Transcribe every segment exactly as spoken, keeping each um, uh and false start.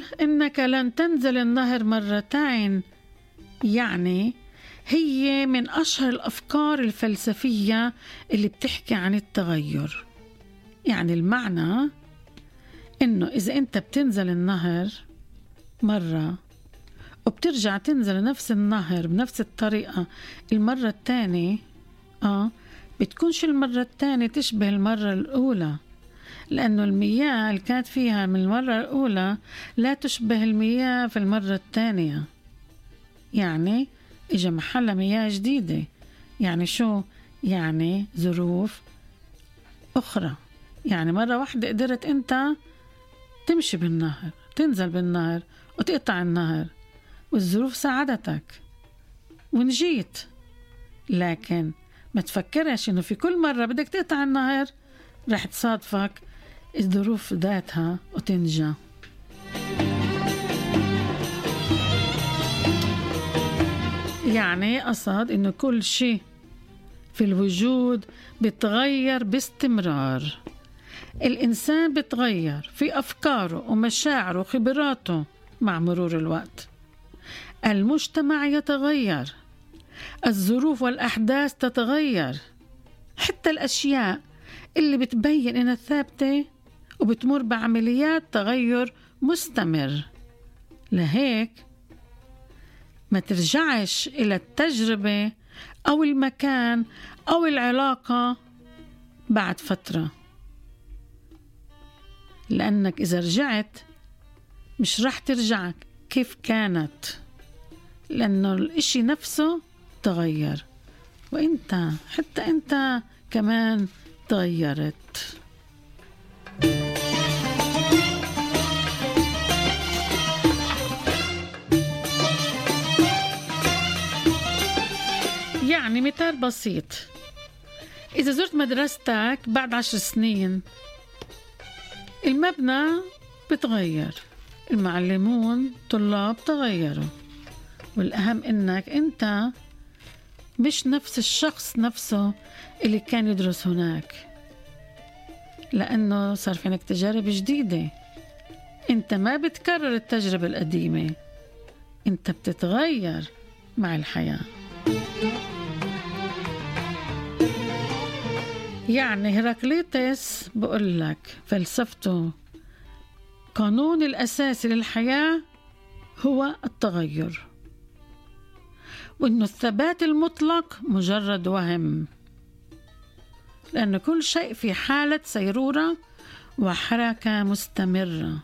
إنك لن تنزل النهر مرتين يعني هي من أشهر الأفكار الفلسفية اللي بتحكي عن التغير. يعني المعنى إنه إذا أنت بتنزل النهر مرة وبترجع تنزل نفس النهر بنفس الطريقة المرة الثانية، آه بتكونش المرة الثانية تشبه المرة الأولى، لأنه المياه اللي كانت فيها من المرة الأولى لا تشبه المياه في المرة الثانية. يعني إجا محلها مياه جديدة. يعني شو؟ يعني ظروف أخرى. يعني مرة واحدة قدرت أنت تمشي بالنهر، تنزل بالنهر وتقطع النهر، والظروف ساعدتك ونجيت. لكن ما تفكرش إنه في كل مرة بدك تقطع النهر رح تصادفك الظروف ذاتها وتنجى. يعني قصد إنه كل شيء في الوجود بتغير باستمرار. الإنسان بتغير في أفكاره ومشاعره وخبراته مع مرور الوقت. المجتمع يتغير، الظروف والأحداث تتغير، حتى الأشياء اللي بتبين إنها ثابتة وبتمر بعمليات تغير مستمر. لهيك ما ترجعش إلى التجربة أو المكان أو العلاقة بعد فترة، لأنك إذا رجعت مش رح ترجع كيف كانت، لأنه الإشي نفسه تغير، وإنت حتى إنت كمان تغيرت. يعني مثال بسيط، إذا زرت مدرستك بعد عشر سنين المبنى بتغير، المعلمون طلاب تغيروا، والأهم إنك أنت مش نفس الشخص نفسه اللي كان يدرس هناك، لأنه صار في عندك تجارب جديدة. أنت ما بتكرر التجربة القديمة، أنت بتتغير مع الحياة. يعني هراقليطس بقول لك فلسفته قانون الأساسي للحياة هو التغير، وإنه الثبات المطلق مجرد وهم، لأن كل شيء في حالة سيرورة وحركة مستمرة.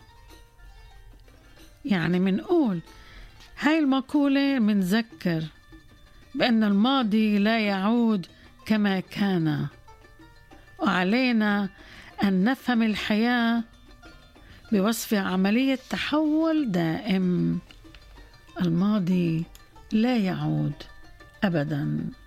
يعني منقول هاي المقولة منذكر بأن الماضي لا يعود كما كان، وعلينا أن نفهم الحياة بوصف عملية تحول دائم. الماضي لا يعود أبداً.